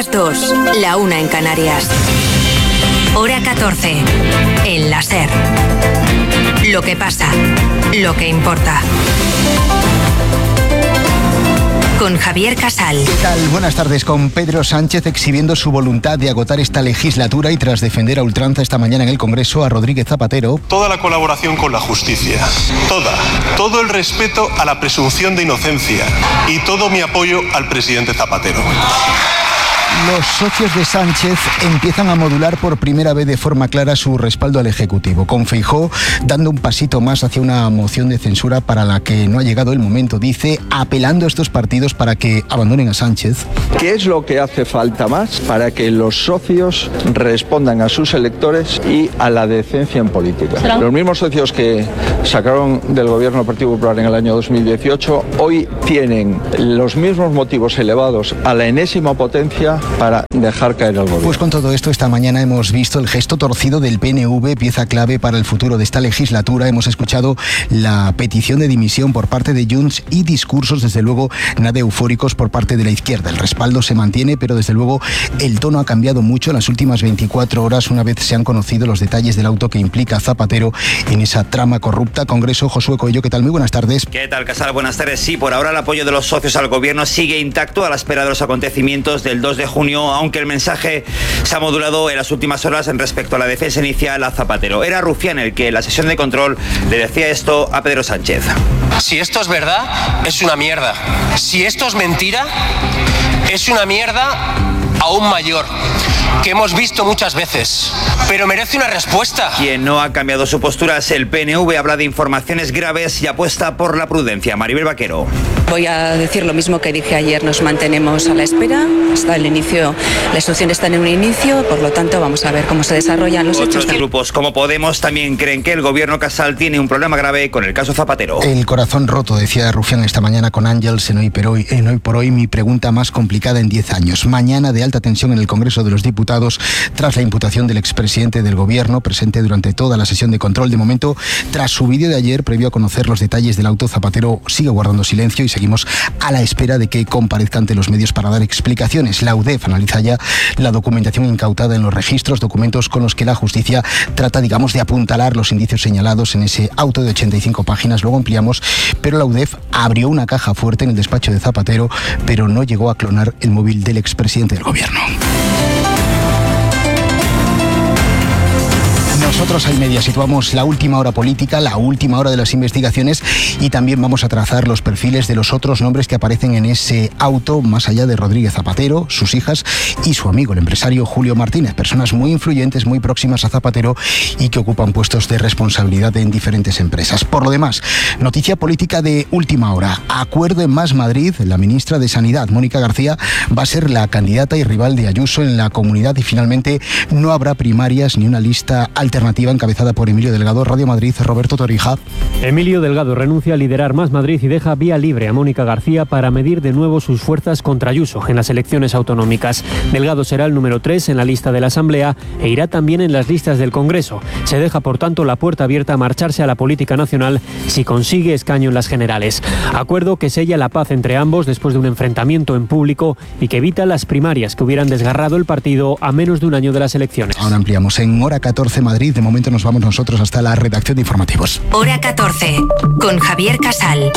las 2, la 1 en Canarias. Hora 14, en la SER. Lo que pasa, lo que importa. Con Javier Casal. ¿Qué tal? Buenas tardes. Con Pedro Sánchez exhibiendo su voluntad de agotar esta legislatura y tras defender a ultranza esta mañana en el Congreso a Rodríguez Zapatero. Toda la colaboración con la justicia, todo el respeto a la presunción de inocencia y todo mi apoyo al presidente Zapatero. Los socios de Sánchez empiezan a modular por primera vez de forma clara su respaldo al Ejecutivo, con Feijóo dando un pasito más hacia una moción de censura para la que no ha llegado el momento, dice, apelando a estos partidos para que abandonen a Sánchez. ¿Qué es lo que hace falta más para que los socios respondan a sus electores y a la decencia en política? Los mismos socios que sacaron del gobierno del Partido Popular en el año 2018 hoy tienen los mismos motivos elevados a la enésima potencia para dejar caer al gobierno. Pues con todo esto, esta mañana hemos visto el gesto torcido del PNV, pieza clave para el futuro de esta legislatura. Hemos escuchado la petición de dimisión por parte de Junts y discursos, desde luego, nada eufóricos por parte de la izquierda. El respaldo se mantiene, pero desde luego el tono ha cambiado mucho en las últimas 24 horas, una vez se han conocido los detalles del auto que implica a Zapatero en esa trama corrupta. Congreso, Josué Coello, ¿qué tal? Muy buenas tardes. ¿Qué tal, Casal? Buenas tardes. Sí, por ahora el apoyo de los socios al gobierno sigue intacto a la espera de los acontecimientos del 2 de junio, aunque el mensaje se ha modulado en las últimas horas en respecto a la defensa inicial a Zapatero. Era Rufián el que en la sesión de control le decía esto a Pedro Sánchez. Si esto es verdad, es una mierda. Si esto es mentira, es una mierda aún mayor, que hemos visto muchas veces, pero merece una respuesta. Quien no ha cambiado su postura es el PNV, habla de informaciones graves y apuesta por la prudencia. Maribel Vaquero. Voy a decir lo mismo que dije ayer, nos mantenemos a la espera hasta el inicio, la instrucción está en un inicio, por lo tanto vamos a ver cómo se desarrollan los hechos. Otros grupos como Podemos también creen que el gobierno Casal tiene un problema grave con el caso Zapatero. El corazón roto, decía Rufián esta mañana con Ángels en Hoy por Hoy, mi pregunta más complicada en 10 años. Mañana de alta tensión en el Congreso de los Diputados tras la imputación del expresidente del gobierno, presente durante toda la sesión de control. De momento, tras su vídeo de ayer, previo a conocer los detalles del auto, Zapatero sigue guardando silencio y seguimos a la espera de que comparezca ante los medios para dar explicaciones. La UDEF analiza ya la documentación incautada en los registros, documentos con los que la justicia trata, digamos, de apuntalar los indicios señalados en ese auto de 85 páginas. Luego ampliamos, pero la UDEF abrió una caja fuerte en el despacho de Zapatero, pero no llegó a clonar el móvil del expresidente del gobierno. Nosotros al Media situamos la última hora política, la última hora de las investigaciones y también vamos a trazar los perfiles de los otros nombres que aparecen en ese auto, más allá de Rodríguez Zapatero, sus hijas y su amigo, el empresario Julio Martínez, personas muy influyentes, muy próximas a Zapatero y que ocupan puestos de responsabilidad en diferentes empresas. Por lo demás, noticia política de última hora. Acuerdo en Más Madrid, la ministra de Sanidad, Mónica García, va a ser la candidata y rival de Ayuso en la comunidad y finalmente no habrá primarias ni una lista alternativa encabezada por Emilio Delgado. Radio Madrid, Roberto Torija. Emilio Delgado renuncia a liderar Más Madrid y deja vía libre a Mónica García para medir de nuevo sus fuerzas contra Ayuso en las elecciones autonómicas. Delgado será el número 3 en la lista de la Asamblea e irá también en las listas del Congreso. Se deja, por tanto, la puerta abierta a marcharse a la política nacional si consigue escaño en las generales. Acuerdo que sella la paz entre ambos después de un enfrentamiento en público y que evita las primarias que hubieran desgarrado el partido a menos de un año de las elecciones. Ahora ampliamos en Hora 14 Madrid. De momento nos vamos nosotros hasta la redacción de informativos. Hora 14, con Javier Casal.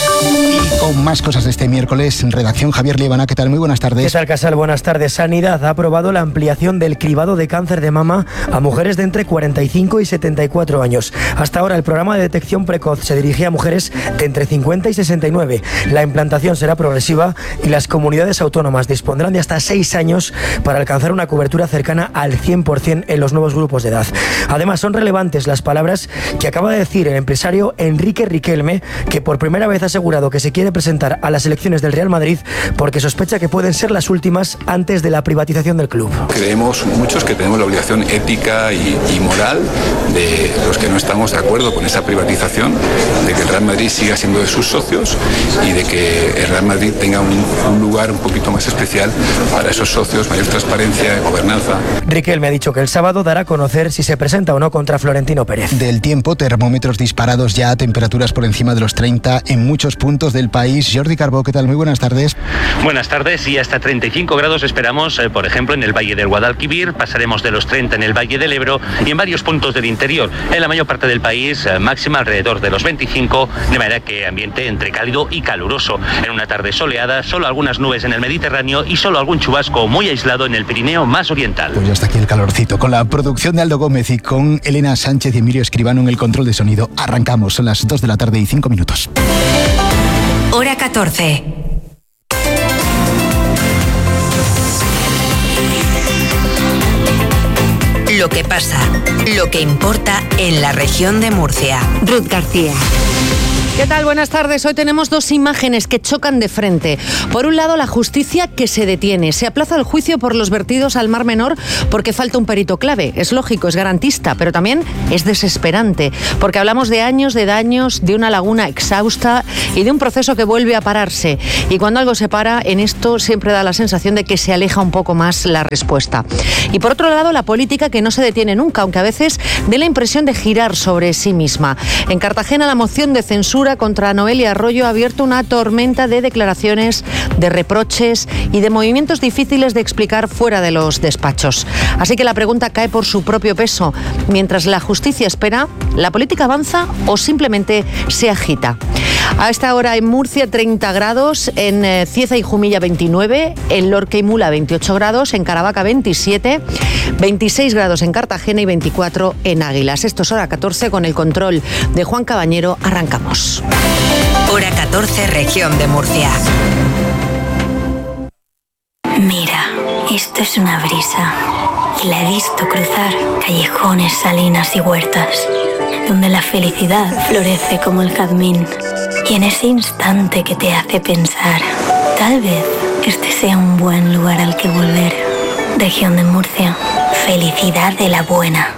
Y con más cosas de este miércoles, en redacción, Javier Liebana, ¿qué tal? Muy buenas tardes. ¿Qué tal, Casal? Buenas tardes. Sanidad ha aprobado la ampliación del cribado de cáncer de mama a mujeres de entre 45 y 74 años. Hasta ahora el programa de detección precoz se dirigía a mujeres de entre 50 y 69. La implantación será progresiva y las comunidades autónomas dispondrán de hasta 6 años para alcanzar una cobertura cercana al 100% en los nuevos grupos de edad. Además, son relevantes las palabras que acaba de decir el empresario Enrique Riquelme, que por primera vez ha asegurado que se quiere presentar a las elecciones del Real Madrid porque sospecha que pueden ser las últimas antes de la privatización del club. Creemos muchos que tenemos la obligación ética y moral de los que no estamos de acuerdo con esa privatización, de que el Real Madrid siga siendo de sus socios y de que el Real Madrid tenga un lugar un poquito más especial para esos socios, mayor transparencia, gobernanza. Riquelme ha dicho que el sábado dará a conocer si se presenta presenta o no contra Florentino Pérez. Del tiempo, termómetros disparados ya a temperaturas por encima de los 30 en muchos puntos del país. Jordi Carbó, ¿qué tal? Muy buenas tardes. Buenas tardes, y hasta 35 grados esperamos, por ejemplo, en el Valle del Guadalquivir. Pasaremos de los 30 en el Valle del Ebro y en varios puntos del interior. En la mayor parte del país, máxima alrededor de los 25, de manera que ambiente entre cálido y caluroso. En una tarde soleada, solo algunas nubes en el Mediterráneo y solo algún chubasco muy aislado en el Pirineo más oriental. Pues ya está aquí el calorcito. Con la producción de Aldo Gómez y con Elena Sánchez y Emilio Escribano en el control de sonido. Arrancamos, son las 2 de la tarde y 5 minutos. Hora 14. Lo que pasa, lo que importa en la región de Murcia. Ruth García. ¿Qué tal? Buenas tardes. Hoy tenemos dos imágenes que chocan de frente. Por un lado, la justicia que se detiene. Se aplaza el juicio por los vertidos al Mar Menor porque falta un perito clave. Es lógico, es garantista, pero también es desesperante, porque hablamos de años de daños, de una laguna exhausta y de un proceso que vuelve a pararse. Y cuando algo se para, en esto siempre da la sensación de que se aleja un poco más la respuesta. Y por otro lado, la política que no se detiene nunca, aunque a veces dé la impresión de girar sobre sí misma. En Cartagena, la moción de censura contra Noelia Arroyo ha abierto una tormenta de declaraciones, de reproches y de movimientos difíciles de explicar fuera de los despachos. Así que la pregunta cae por su propio peso. Mientras la justicia espera, ¿la política avanza o simplemente se agita? A esta hora en Murcia 30 grados, en Cieza y Jumilla 29, en Lorca y Mula 28 grados, en Caravaca 27, 26 grados en Cartagena y 24 en Águilas. Esto es Hora 14 con el control de Juan Cabañero. Arrancamos. Hora 14, región de Murcia. Mira, esto es una brisa. Y la he visto cruzar callejones, salinas y huertas, donde la felicidad florece como el jazmín. Y en ese instante que te hace pensar, tal vez este sea un buen lugar al que volver. Región de Murcia, felicidad de la buena.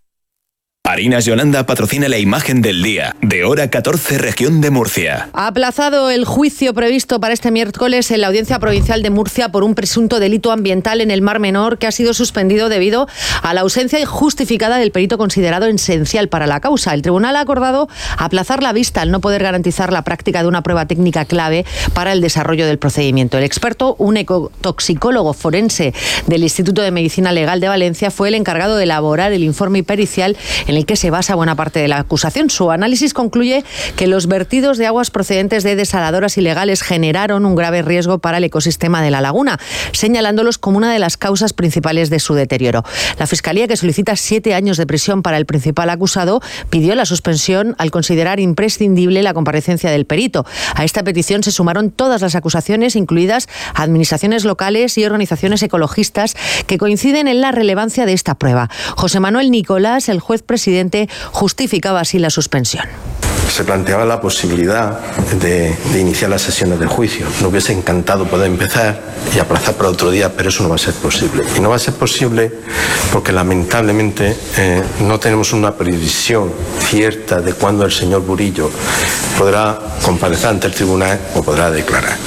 Harinas Yolanda patrocina la imagen del día de Hora 14, región de Murcia. Ha aplazado el juicio previsto para este miércoles en la Audiencia Provincial de Murcia por un presunto delito ambiental en el Mar Menor, que ha sido suspendido debido a la ausencia injustificada del perito considerado esencial para la causa. El tribunal ha acordado aplazar la vista al no poder garantizar la práctica de una prueba técnica clave para el desarrollo del procedimiento. El experto, un ecotoxicólogo forense del Instituto de Medicina Legal de Valencia, fue el encargado de elaborar el informe pericial en el que se basa buena parte de la acusación. Su análisis concluye que los vertidos de aguas procedentes de desaladoras ilegales generaron un grave riesgo para el ecosistema de la laguna, señalándolos como una de las causas principales de su deterioro. La Fiscalía, que solicita 7 años de prisión para el principal acusado, pidió la suspensión al considerar imprescindible la comparecencia del perito. A esta petición se sumaron todas las acusaciones, incluidas administraciones locales y organizaciones ecologistas, que coinciden en la relevancia de esta prueba. José Manuel Nicolás, el juez presidente, justificaba así la suspensión. Se planteaba la posibilidad de iniciar las sesiones del juicio. Nos hubiese encantado poder empezar y aplazar para otro día, pero eso no va a ser posible. Y no va a ser posible porque lamentablemente no tenemos una previsión cierta de cuándo el señor Burillo podrá comparecer ante el tribunal o podrá declarar.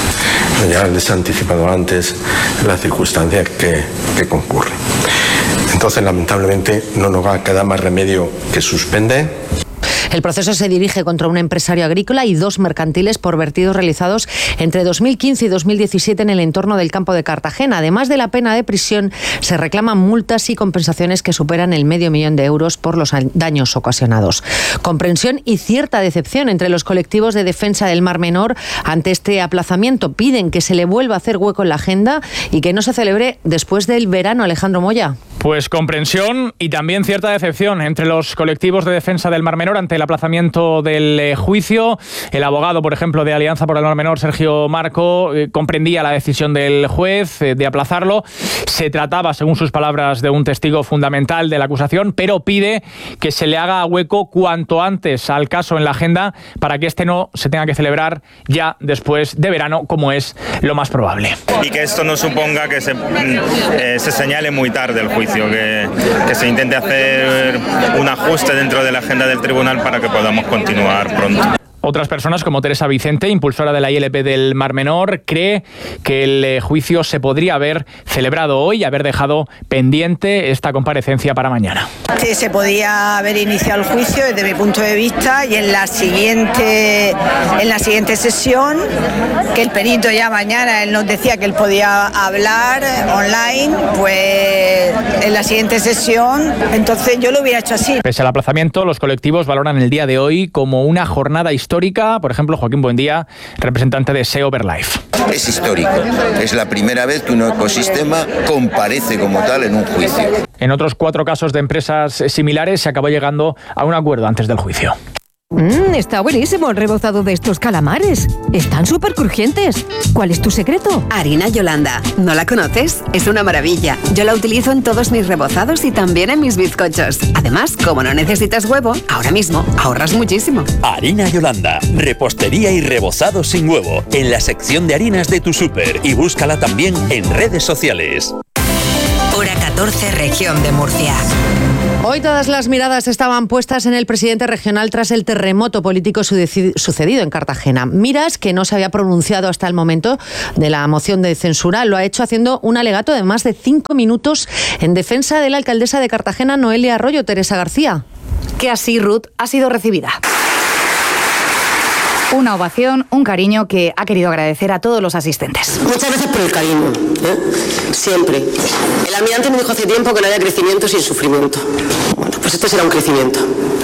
Ya les he anticipado antes las circunstancias que concurren. Entonces, lamentablemente, no nos va a quedar más remedio que suspender. El proceso se dirige contra un empresario agrícola y 2 mercantiles por vertidos realizados entre 2015 y 2017 en el entorno del campo de Cartagena. Además de la pena de prisión, se reclaman multas y compensaciones que superan el $500,000 de euros por los daños ocasionados. Comprensión y cierta decepción entre los colectivos de defensa del Mar Menor ante este aplazamiento. Piden que se le vuelva a hacer hueco en la agenda y que no se celebre después del verano. Alejandro Moya. Pues comprensión y también cierta decepción entre los colectivos de defensa del Mar Menor ante el aplazamiento del juicio. El abogado, por ejemplo, de Alianza por el Mar Menor, Sergio Marco, comprendía la decisión del juez de aplazarlo. Se trataba, según sus palabras, de un testigo fundamental de la acusación, pero pide que se le haga hueco cuanto antes al caso en la agenda para que este no se tenga que celebrar ya después de verano, como es lo más probable. Y que esto no suponga que se señale muy tarde el juicio, que se intente hacer un ajuste dentro de la agenda del tribunal para que podamos continuar pronto. Otras personas, como Teresa Vicente, impulsora de la ILP del Mar Menor, cree que el juicio se podría haber celebrado hoy y haber dejado pendiente esta comparecencia para mañana. Sí, se podía haber iniciado el juicio desde mi punto de vista y en la siguiente sesión, que el perito ya mañana él nos decía que él podía hablar online, pues en la siguiente sesión, entonces yo lo hubiera hecho así. Pese al aplazamiento, los colectivos valoran el día de hoy como una jornada histórica. Por ejemplo, Joaquín Buendía, representante de SEO Verlife. Es histórico. Es la primera vez que un ecosistema comparece como tal en un juicio. En otros 4 casos de empresas similares se acabó llegando a un acuerdo antes del juicio. Está buenísimo el rebozado de estos calamares. Están súper crujientes. ¿Cuál es tu secreto? Harina Yolanda. ¿No la conoces? Es una maravilla. Yo la utilizo en todos mis rebozados y también en mis bizcochos. Además, como no necesitas huevo, ahora mismo ahorras muchísimo. Harina Yolanda. Repostería y rebozado sin huevo. En la sección de harinas de tu súper. Y búscala también en redes sociales. Hora 14, región de Murcia. Hoy todas las miradas estaban puestas en el presidente regional tras el terremoto político sucedido en Cartagena. Miras que no se había pronunciado hasta el momento de la moción de censura. Lo ha hecho haciendo un alegato de más de 5 minutos en defensa de la alcaldesa de Cartagena, Noelia Arroyo. Teresa García. Que así, Ruth, ha sido recibida. Una ovación, un cariño que ha querido agradecer a todos los asistentes. Muchas veces por el cariño, siempre. El almirante me dijo hace tiempo que no había crecimiento sin sufrimiento. Bueno, pues este será un crecimiento.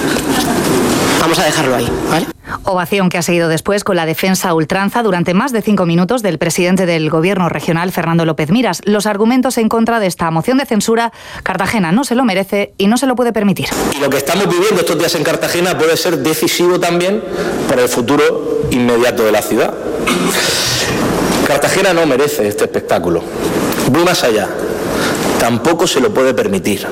Vamos a dejarlo ahí, ¿vale? Ovación que ha seguido después con la defensa a ultranza durante más de 5 minutos del presidente del Gobierno regional, Fernando López Miras. Los argumentos en contra de esta moción de censura, Cartagena no se lo merece y no se lo puede permitir. Y lo que estamos viviendo estos días en Cartagena puede ser decisivo también para el futuro inmediato de la ciudad. Cartagena no merece este espectáculo. Voy más allá. Tampoco se lo puede permitir.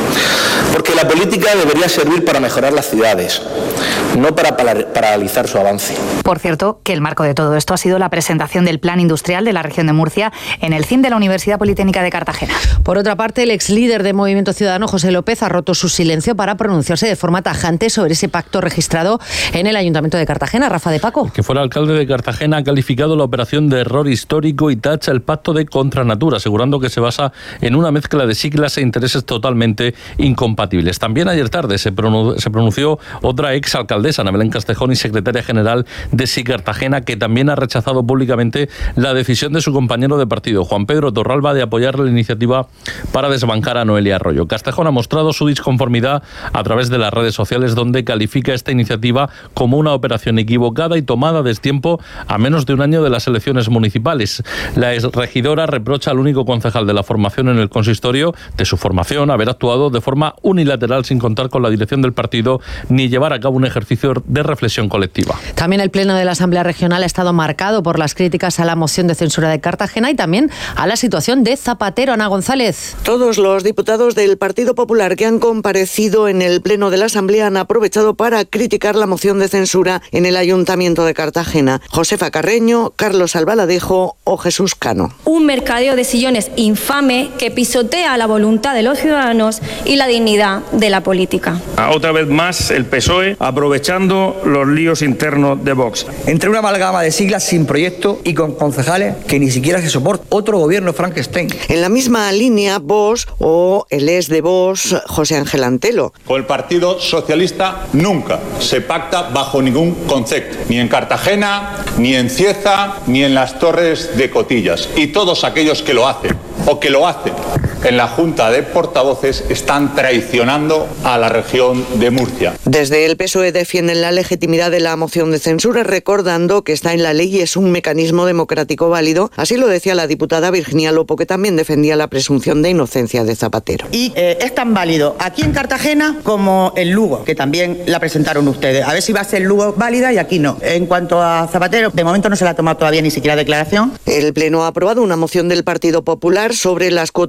Porque la política debería servir para mejorar las ciudades, no para paralizar su avance. Por cierto, que el marco de todo esto ha sido la presentación del Plan Industrial de la región de Murcia en el CIM de la Universidad Politécnica de Cartagena. Por otra parte, el ex líder de Movimiento Ciudadano, José López, ha roto su silencio para pronunciarse de forma tajante sobre ese pacto registrado en el Ayuntamiento de Cartagena. Rafa de Paco. El que fuera alcalde de Cartagena ha calificado la operación de error histórico y tacha el pacto de contranatura, asegurando que se basa en una mezcla de siglas e intereses totalmente incompatibles. También ayer tarde se pronunció otra exalcaldesa, Ana Belén Castejón, y secretaria general de Sí Cartagena, que también ha rechazado públicamente la decisión de su compañero de partido, Juan Pedro Torralba, de apoyar la iniciativa para desbancar a Noelia Arroyo. Castejón ha mostrado su disconformidad a través de las redes sociales, donde califica esta iniciativa como una operación equivocada y tomada a destiempo a menos de un año de las elecciones municipales. La exregidora reprocha al único concejal de la formación en el consistorio de su formación haber actuado de forma unilateral sin contar con la dirección del partido ni llevar a cabo un ejercicio de reflexión colectiva. También el pleno de la Asamblea Regional ha estado marcado por las críticas a la moción de censura de Cartagena y también a la situación de Zapatero. Ana González. Todos los diputados del Partido Popular que han comparecido en el pleno de la Asamblea han aprovechado para criticar la moción de censura en el Ayuntamiento de Cartagena. Josefa Carreño, Carlos Albaladejo o Jesús Cano. Un mercadeo de sillones infame que pisotea la voluntad de los ciudadanos y la dignidad de la política. Otra vez más el PSOE aprovechando los líos internos de Vox. Entre una amalgama de siglas sin proyecto y con concejales que ni siquiera se soportan. Otro gobierno Frankenstein. En la misma línea, Vox o el ex de Vox, José Ángel Antelo. Con el Partido Socialista nunca se pacta bajo ningún concepto. Ni en Cartagena, ni en Cieza, ni en las Torres de Cotillas. Y todos aquellos que lo hacen o que lo hacen en la Junta de Portavoces están traicionando a la región de Murcia. Desde el PSOE defienden la legitimidad de la moción de censura, recordando que está en la ley y es un mecanismo democrático válido. Así lo decía la diputada Virginia Lopo, que también defendía la presunción de inocencia de Zapatero. Y es tan válido aquí en Cartagena como en Lugo, que también la presentaron ustedes. A ver si va a ser Lugo válida y aquí no. En cuanto a Zapatero, de momento no se la ha tomado todavía ni siquiera declaración. El Pleno ha aprobado una moción del Partido Popular sobre las cuotas de autónomos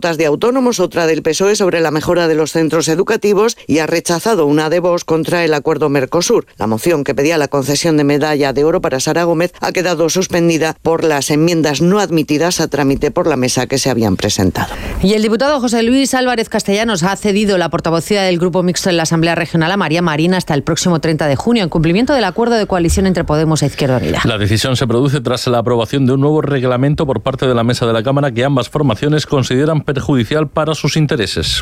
Autónomos, otra del PSOE sobre la mejora de los centros educativos, y ha rechazado una de Vox contra el acuerdo Mercosur. La moción que pedía la concesión de medalla de oro para Sara Gómez ha quedado suspendida por las enmiendas no admitidas a trámite por la mesa que se habían presentado. Y el diputado José Luis Álvarez Castellanos ha cedido la portavocía del Grupo Mixto en la Asamblea Regional a María Marín hasta el próximo 30 de junio, en cumplimiento del acuerdo de coalición entre Podemos e Izquierda Unida. La decisión se produce tras la aprobación de un nuevo reglamento por parte de la mesa de la Cámara que ambas formaciones consideran perjudicial para sus intereses.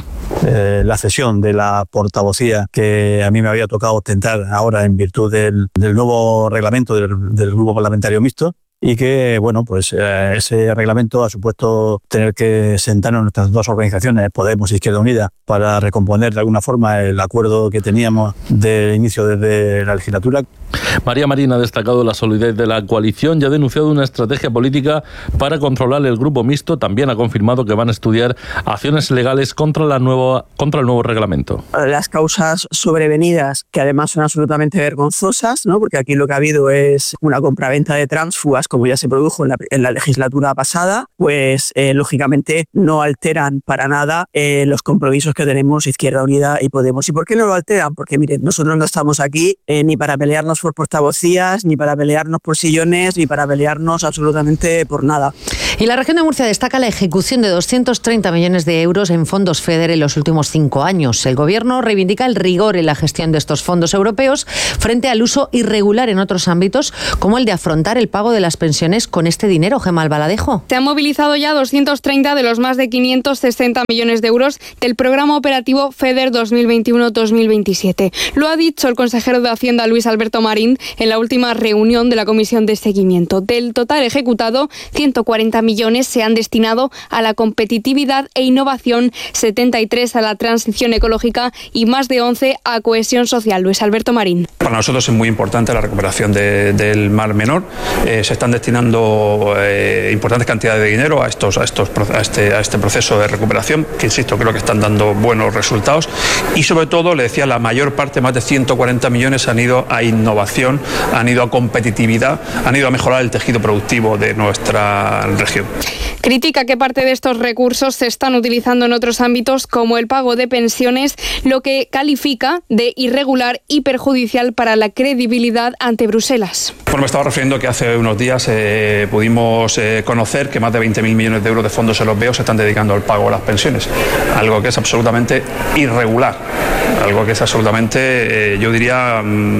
La cesión de la portavocía que a mí me había tocado ostentar ahora en virtud del nuevo reglamento del Grupo Parlamentario Mixto, y que, bueno, pues ese reglamento ha supuesto tener que sentarnos nuestras dos organizaciones, Podemos e Izquierda Unida, para recomponer de alguna forma el acuerdo que teníamos de inicio desde la legislatura. María Marín ha destacado la solidez de la coalición y ha denunciado una estrategia política para controlar el Grupo Mixto. También ha confirmado que van a estudiar acciones legales contra el nuevo reglamento. Las causas sobrevenidas, que además son absolutamente vergonzosas, ¿no? Porque aquí lo que ha habido es una compraventa de tránsfugas, como ya se produjo en la legislatura pasada, pues lógicamente no alteran para nada los compromisos que tenemos Izquierda Unida y Podemos. ¿Y por qué no lo alteran? Porque miren, nosotros no estamos aquí ni para pelearnos por portavocías, ni para pelearnos por sillones, ni para pelearnos absolutamente por nada. Y la región de Murcia destaca la ejecución de 230 millones de euros en fondos FEDER en los últimos 5 años. El Gobierno reivindica el rigor en la gestión de estos fondos europeos frente al uso irregular en otros ámbitos, como el de afrontar el pago de las pensiones con este dinero. Gemma Albaladejo. Se han movilizado ya 230 de los más de 560 millones de euros del programa operativo FEDER 2021-2027. Lo ha dicho el consejero de Hacienda, Luis Alberto Marín, en la última reunión de la Comisión de Seguimiento. Del total ejecutado, 140 millones se han destinado a la competitividad e innovación, 73 a la transición ecológica y más de 11 a cohesión social. Luis Alberto Marín. Para nosotros es muy importante la recuperación del Mar Menor. Se están destinando importantes cantidades de dinero a este proceso de recuperación, que insisto, creo que están dando buenos resultados, y sobre todo, le decía, la mayor parte, más de 140 millones, han ido a innovación, han ido a competitividad, han ido a mejorar el tejido productivo de nuestra región. Critica que parte de estos recursos se están utilizando en otros ámbitos, como el pago de pensiones, lo que califica de irregular y perjudicial para la credibilidad ante Bruselas. Bueno, me estaba refiriendo que hace unos días pudimos conocer que más de 20.000 millones de euros de fondos europeos se están dedicando al pago de las pensiones, algo que es absolutamente irregular, algo que es absolutamente, yo diría,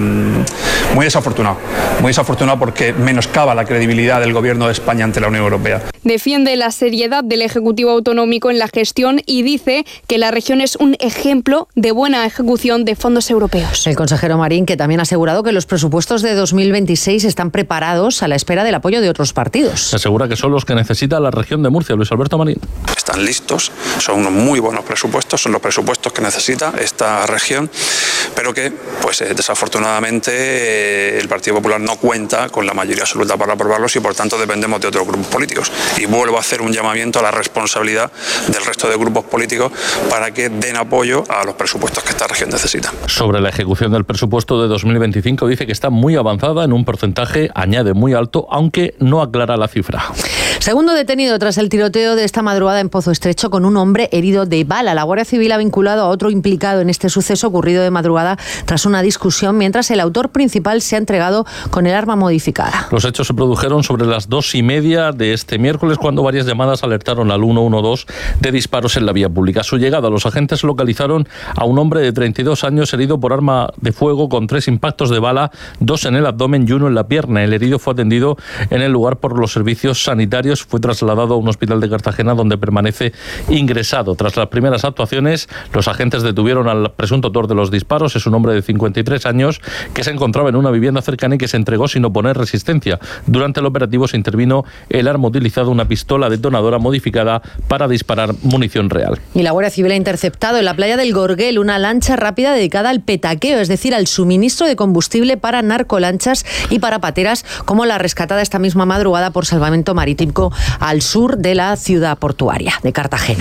muy desafortunado porque menoscaba la credibilidad del Gobierno de España ante la Unión Europea. Defiende la seriedad del Ejecutivo Autonómico en la gestión y dice que la región es un ejemplo de buena ejecución de fondos europeos. El consejero Marín, que también ha asegurado que los presupuestos de 2026 están preparados a la espera del apoyo de otros partidos. Asegura que son los que necesita la región de Murcia. Luis Alberto Marín. Están listos, son unos muy buenos presupuestos, son los presupuestos que necesita esta región, pero que, pues desafortunadamente, el Partido Popular no cuenta con la mayoría absoluta para aprobarlos y por tanto dependemos de otros grupos políticos. Y vuelvo a hacer un llamamiento a la responsabilidad del resto de grupos políticos para que den apoyo a los presupuestos que esta región necesita. Sobre la ejecución del presupuesto de 2025 dice que está muy avanzada en un porcentaje, añade muy alto, aunque no aclara la cifra. Segundo detenido tras el tiroteo de esta madrugada en Pozo Estrecho con un hombre herido de bala. La Guardia Civil ha vinculado a otro implicado en este suceso ocurrido de madrugada tras una discusión, mientras el autor principal se ha entregado con el arma modificada. Los hechos se produjeron sobre las 2:30 de este miércoles, cuando varias llamadas alertaron al 112 de disparos en la vía pública. A su llegada, los agentes localizaron a un hombre de 32 años herido por arma de fuego con 3 impactos de bala, 2 en el abdomen y 1 en la pierna. El herido fue atendido en el lugar por los servicios sanitarios. Fue trasladado a un hospital de Cartagena, donde permanece ingresado. Tras las primeras actuaciones, los agentes detuvieron al presunto autor de los disparos. Es un hombre de 53 años que se encontraba en una vivienda cercana y que se entregó sin oponer resistencia. Durante el operativo se intervino el arma utilizada, una pistola detonadora modificada para disparar munición real. Y la Guardia Civil ha interceptado en la playa del Gorguel una lancha rápida dedicada al petaqueo, es decir, al suministro de combustible para narcolanchas y para pateras, como la rescatada esta misma madrugada por Salvamento Marítimo al sur de la ciudad portuaria de Cartagena.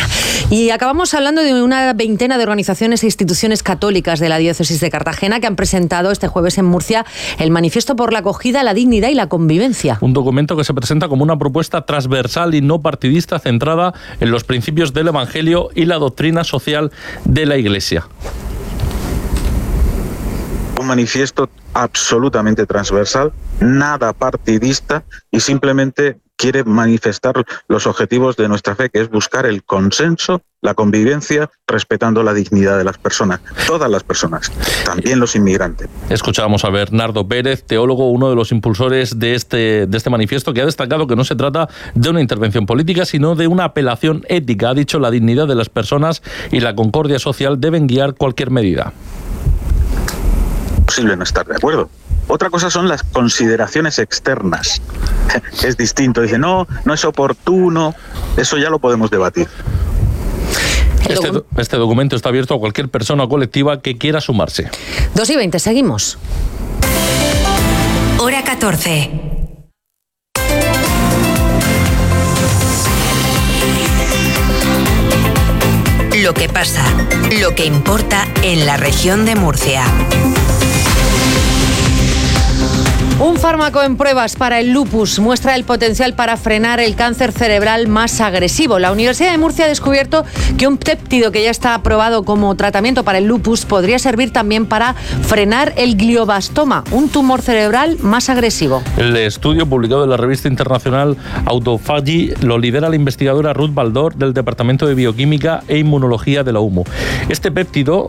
Y acabamos hablando de una veintena de organizaciones e instituciones católicas de la diócesis de Cartagena que han presentado este jueves en Murcia el Manifiesto por la Acogida, la Dignidad y la Convivencia. Un documento que se presenta como una propuesta transversal y no partidista centrada en los principios del Evangelio y la doctrina social de la Iglesia. Un manifiesto absolutamente transversal, nada partidista y simplemente quiere manifestar los objetivos de nuestra fe, que es buscar el consenso, la convivencia, respetando la dignidad de las personas, todas las personas, también los inmigrantes. Escuchábamos a Bernardo Pérez, teólogo, uno de los impulsores de este manifiesto, que ha destacado que no se trata de una intervención política, sino de una apelación ética. Ha dicho: la dignidad de las personas y la concordia social deben guiar cualquier medida. Posible no estar de acuerdo. Otra cosa son las consideraciones externas. Es distinto. Dice, no es oportuno. Eso ya lo podemos debatir. Este documento está abierto a cualquier persona o colectiva que quiera sumarse. 2:20, seguimos. Hora 14. Lo que pasa, lo que importa en la región de Murcia. Un fármaco en pruebas para el lupus muestra el potencial para frenar el cáncer cerebral más agresivo. La Universidad de Murcia ha descubierto que un péptido que ya está aprobado como tratamiento para el lupus podría servir también para frenar el glioblastoma, un tumor cerebral más agresivo. El estudio publicado en la revista internacional Autophagy lo lidera la investigadora Ruth Baldor del Departamento de Bioquímica e Inmunología de la UMU. Este péptido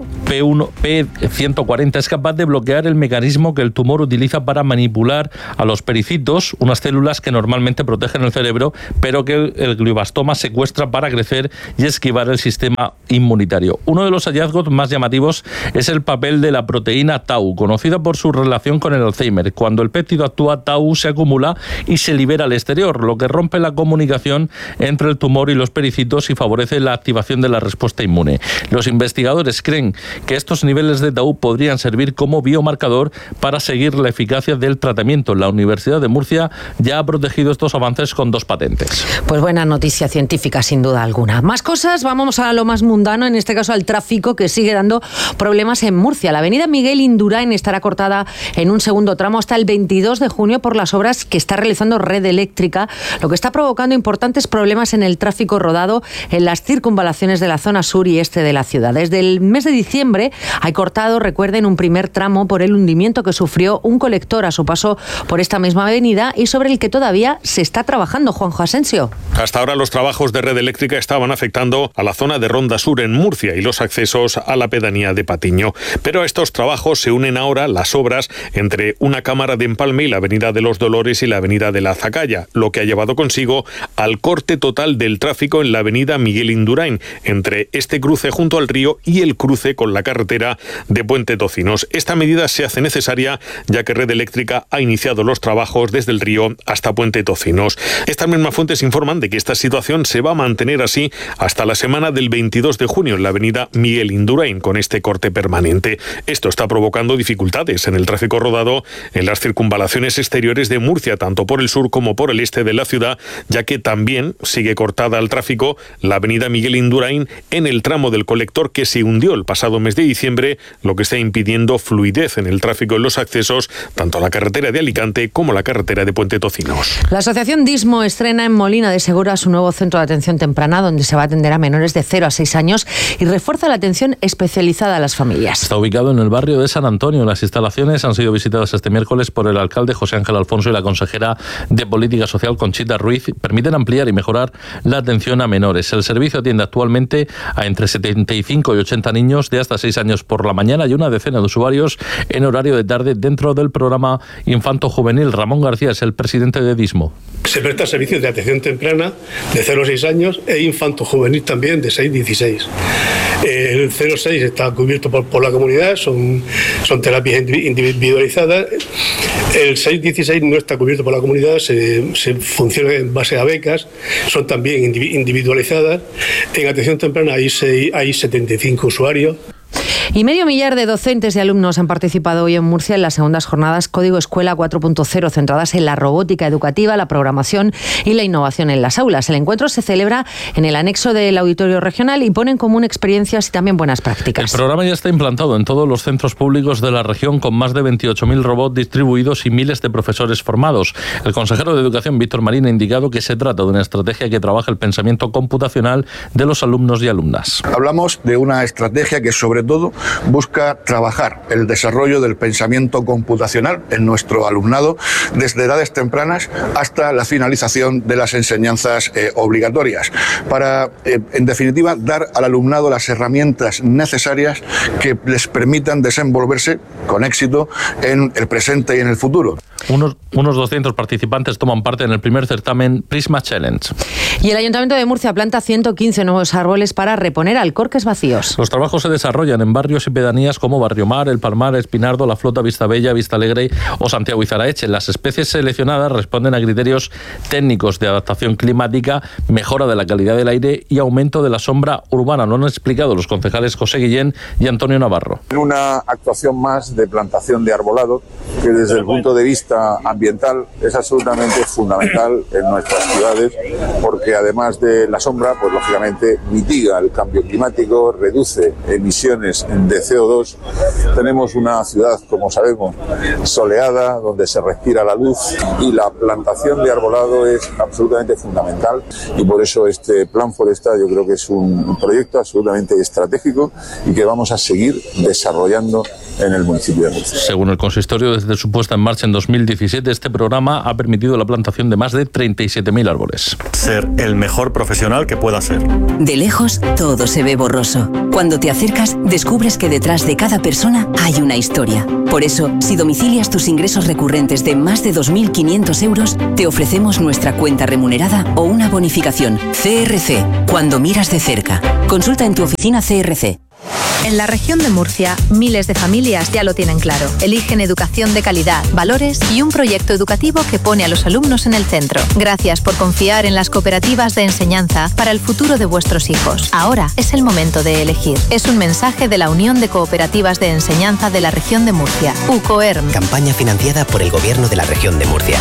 P140 es capaz de bloquear el mecanismo que el tumor utiliza para manipular a los pericitos, unas células que normalmente protegen el cerebro, pero que el glioblastoma secuestra para crecer y esquivar el sistema inmunitario. Uno de los hallazgos más llamativos es el papel de la proteína Tau, conocida por su relación con el Alzheimer. Cuando el péptido actúa, Tau se acumula y se libera al exterior, lo que rompe la comunicación entre el tumor y los pericitos y favorece la activación de la respuesta inmune. Los investigadores creen que estos niveles de Tau podrían servir como biomarcador para seguir la eficacia del tratamiento. La Universidad de Murcia ya ha protegido estos avances con 2 patentes. Pues buena noticia científica, sin duda alguna. Más cosas, vamos a lo más mundano, en este caso al tráfico, que sigue dando problemas en Murcia. La avenida Miguel Indurain estará cortada en un segundo tramo hasta el 22 de junio por las obras que está realizando Red Eléctrica, lo que está provocando importantes problemas en el tráfico rodado en las circunvalaciones de la zona sur y este de la ciudad. Desde el mes de diciembre hay cortado, recuerden, un primer tramo por el hundimiento que sufrió un colector a su paso por esta misma avenida y sobre el que todavía se está trabajando. Juanjo Asensio. Hasta ahora los trabajos de Red Eléctrica estaban afectando a la zona de Ronda Sur en Murcia y los accesos a la pedanía de Patiño. Pero a estos trabajos se unen ahora las obras entre una cámara de empalme y la avenida de los Dolores y la avenida de la Zacaya, lo que ha llevado consigo al corte total del tráfico en la avenida Miguel Indurain, entre este cruce junto al río y el cruce con la carretera de Puente Tocinos. Esta medida se hace necesaria ya que Red Eléctrica ha iniciado los trabajos desde el río hasta Puente Tocinos. Estas mismas fuentes informan de que esta situación se va a mantener así hasta la semana del 22 de junio en la avenida Miguel Indurain, con este corte permanente. Esto está provocando dificultades en el tráfico rodado en las circunvalaciones exteriores de Murcia, tanto por el sur como por el este de la ciudad, ya que también sigue cortada al tráfico la avenida Miguel Indurain en el tramo del colector que se hundió el pasado mes de diciembre, lo que está impidiendo fluidez en el tráfico en los accesos tanto a la carretera de Alicante como la carretera de Puente Tocinos. La asociación Dismo estrena en Molina de Segura su nuevo centro de atención temprana, donde se va a atender a menores de 0 a 6 años y refuerza la atención especializada a las familias. Está ubicado en el barrio de San Antonio. Las instalaciones han sido visitadas este miércoles por el alcalde José Ángel Alfonso y la consejera de Política Social Conchita Ruiz. Permiten ampliar y mejorar la atención a menores. El servicio atiende actualmente a entre 75 y 80 niños de hasta 6 años por la mañana y una decena de usuarios en horario de tarde dentro del programa Infanto Juvenil. Ramón García es el presidente de Dismo. Se presta servicios de atención temprana de 0 a 6 años e infanto juvenil también de 6 a 16. El 0 a 6 está cubierto por la comunidad, son terapias individualizadas. El 6 a 16 no está cubierto por la comunidad, se funciona en base a becas, son también individualizadas. En atención temprana hay 75 usuarios. Y 500,000 de docentes y alumnos han participado hoy en Murcia en las segundas jornadas Código Escuela 4.0, centradas en la robótica educativa, la programación y la innovación en las aulas. El encuentro se celebra en el anexo del Auditorio Regional y pone en común experiencias y también buenas prácticas. El programa ya está implantado en todos los centros públicos de la región, con más de 28.000 robots distribuidos y miles de profesores formados. El consejero de Educación, Víctor Marín, ha indicado que se trata de una estrategia que trabaja el pensamiento computacional de los alumnos y alumnas. Hablamos de una estrategia que sobre todo busca trabajar el desarrollo del pensamiento computacional en nuestro alumnado desde edades tempranas hasta la finalización de las enseñanzas obligatorias, para, en definitiva, dar al alumnado las herramientas necesarias que les permitan desenvolverse con éxito en el presente y en el futuro. Unos 200 participantes toman parte en el primer certamen Prisma Challenge. Y el Ayuntamiento de Murcia planta 115 nuevos árboles para reponer alcorques vacíos. Los trabajos se desarrollan en barrios y pedanías como Barrio Mar, El Palmar, Espinardo, La Flota, Vistabella, Vistalegre o Santiago y Zaraeche. Las especies seleccionadas responden a criterios técnicos de adaptación climática, mejora de la calidad del aire y aumento de la sombra urbana. Lo han explicado los concejales José Guillén y Antonio Navarro. Una actuación más de plantación de arbolado que desde el punto de vista ambiental es absolutamente fundamental en nuestras ciudades, porque además de la sombra, pues lógicamente mitiga el cambio climático, reduce emisiones de CO2. Tenemos una ciudad, como sabemos, soleada, donde se respira la luz, y la plantación de arbolado es absolutamente fundamental, y por eso este plan forestal yo creo que es un proyecto absolutamente estratégico y que vamos a seguir desarrollando en el municipio de Murcia. Según el consistorio, desde su puesta en marcha en 2017, este programa ha permitido la plantación de más de 37.000 árboles. Ser el mejor profesional que pueda ser. De lejos, todo se ve borroso. Cuando te acercas, descubres que detrás de cada persona hay una historia. Por eso, si domicilias tus ingresos recurrentes de más de 2.500 euros, te ofrecemos nuestra cuenta remunerada o una bonificación. CRC, cuando miras de cerca. Consulta en tu oficina CRC. En la región de Murcia, miles de familias ya lo tienen claro. Eligen educación de calidad, valores y un proyecto educativo que pone a los alumnos en el centro. Gracias por confiar en las cooperativas de enseñanza para el futuro de vuestros hijos. Ahora es el momento de elegir. Es un mensaje de la Unión de Cooperativas de Enseñanza de la región de Murcia, UCOERM. Campaña financiada por el Gobierno de la región de Murcia.